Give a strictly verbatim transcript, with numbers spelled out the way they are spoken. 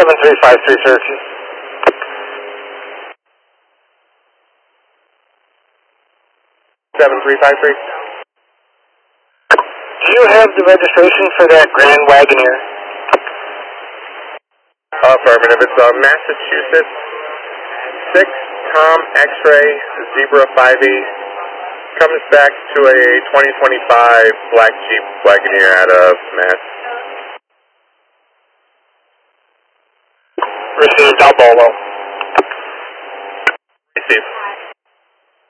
seven three five three, Cherokee. seven three five three. Do you have the registration for that Grand Wagoneer? Affirmative. It's uh, Massachusetts six Tom X-ray Zebra five eight. Comes back to a twenty twenty-five Black Jeep Wagoneer out of Mass. Received, I'll bolo.